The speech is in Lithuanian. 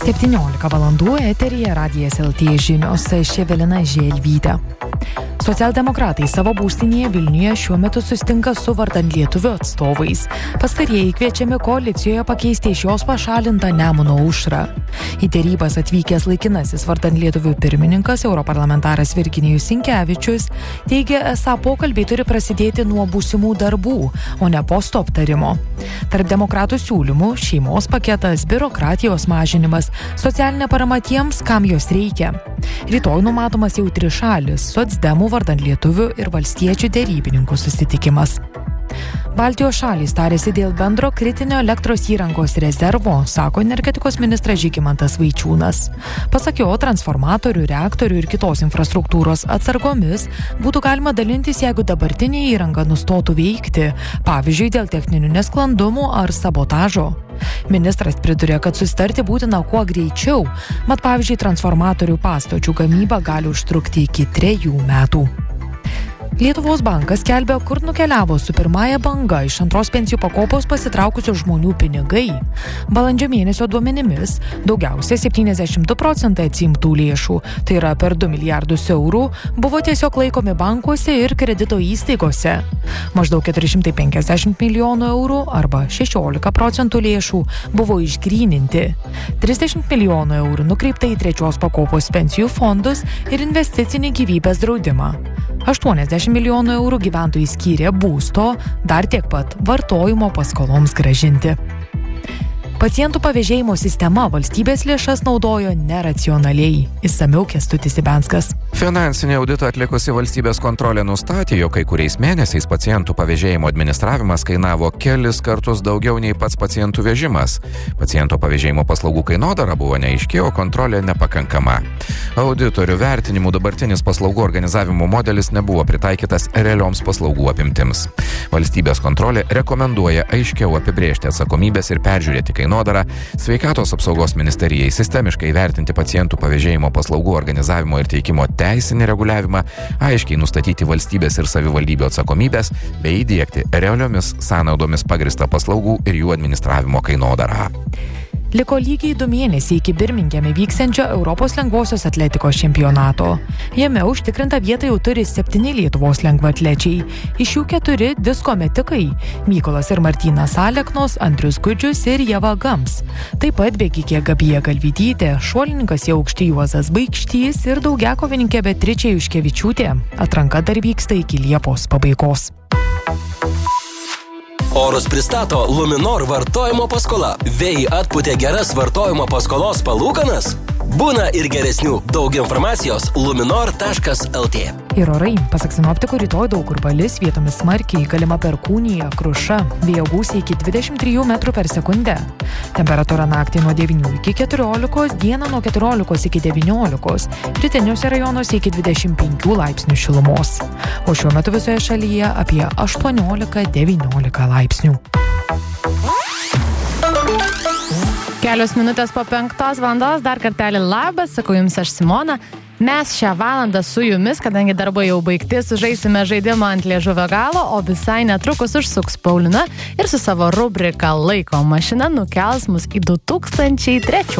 17 valandų eteryje Radijas LT žinios, čia Evelina Želvytė. Socialdemokratai savo būstinėje Vilniuje šiuo metu susitinka su vardan lietuvių atstovais. Pastarieji kviečiami koalicijoje pakeisti iš jos pašalintą Nemuno Aušrą. Į derybas atvykęs laikinasis vardan lietuvių pirmininkas, europarlamentaras Virginijus Sinkevičius, teigia, esą pokalbiai turi prasidėti nuo būsimų darbų, o ne posto aptarimo. Tarp demokratų siūlymų šeimos paketas, biurokratijos mažinimas, socialinė parama tiems, kam jos reikia. Rytoj numatomas jau trišalis socdemų vardan lietuvių ir valstiečių derybininkų susitikimas. Baltijos šalys tarėsi dėl bendro kritinio elektros įrangos rezervo, sako energetikos ministras Žygimantas Vaičiūnas. Pasak jo, transformatorių, reaktorių ir kitos infrastruktūros atsargomis būtų galima dalintis, jeigu dabartinė įranga nustotų veikti, pavyzdžiui, dėl techninių nesklandumų ar sabotažo. Ministras priduria, kad susitarti būtina kuo greičiau, mat pavyzdžiui, transformatorių pastočių gamyba gali užtrukti iki 3 metų. Lietuvos bankas skelbia, kur nukeliavo su pirmąja banga iš antros pensijų pakopos pasitraukusių žmonių pinigai. Balandžio mėnesio duomenimis daugiausia 72% atsiimtų lėšų, tai yra per 2 milijardus eurų, buvo tiesiog laikomi bankuose ir kredito įstaigose. Maždaug 450 milijonų eurų arba 16% lėšų buvo išgryninti. 30 milijonų eurų nukreipta į trečios pakopos pensijų fondus ir investicinį gyvybės draudimą. 80 milijonų eurų gyventojai skyrė būsto, dar tiek pat vartojimo paskoloms grąžinti. Pacientų pavėžėjimo sistema valstybės lėšas naudojo neracionaliai. Išsamiau Kęstutis Ibenskas. Finansinį auditą atlikusi valstybės kontrolė nustatė, jog kai kuriais mėnesiais pacientų pavėžėjimo administravimas kainavo kelis kartus daugiau nei pats pacientų vežimas. Pacientų pavėžėjimo paslaugų kainodara buvo neaiški, o kontrolė nepakankama. Auditorių vertinimų dabartinis paslaugų organizavimo modelis nebuvo pritaikytas realioms paslaugų apimtims. Valstybės kontrolė rekomenduoja aiškiau apibrėžti atsakomybės ir peržiūrėti kainodarą, sveikatos apsaugos ministerijai sistemiškai vertinti pacientų pavėžėjimo paslaugų organizavimo ir teikimo teisinį reguliavimą, aiškiai nustatyti valstybės ir savivaldybių atsakomybės bei įdiegti realiomis sąnaudomis pagristą paslaugų ir jų administravimo kainodarą. Liko lygiai 2 mėnesiai iki Birmingeme vyksiančio Europos lengvosios atletikos čempionato. Jame užtikrinta vieta jau turi 7 Lietuvos lengvaatlečiai. Iš jų 4 disko metikai – Mykolas ir Martynas Aleknos, Andrius Gudžius ir Ieva Gams. Taip pat bėgikė Gabija Galvytytė, šuolininkas į aukštį Juozas Baikštys ir daugiakovininkė Beatričė Juškevičiūtė. Atranka dar vyksta iki Liepos pabaigos. Orus pristato Luminor vartojimo paskola. Vėjai atpūtė geras vartojimo paskolos palūkanas? Būna ir geresnių. Daug informacijos luminor.lt. Ir orai. Pasak sinoptikų, rytoj daug kur palis, vietomis smarkiai, galima perkūnija, kruša, vėjo gūsiai iki 23 metrų per sekundę. Temperatūra naktį nuo 9 iki 14, dieną nuo 14 iki 19, rytiniuose rajonuose iki 25 laipsnių šilumos. O šiuo metu visoje šalyje apie 18-19 laipsnių. Kelios minutės po 5 valandos, dar kartelį labas, sakau jums aš Simona. Mes šią valandą su jumis, kadangi darbai jau baigti, sužaisime žaidimą ant liežuvio galo, o visai netrukus užsuks Paulina ir su savo rubrika Laiko mašina nukels mus į 2003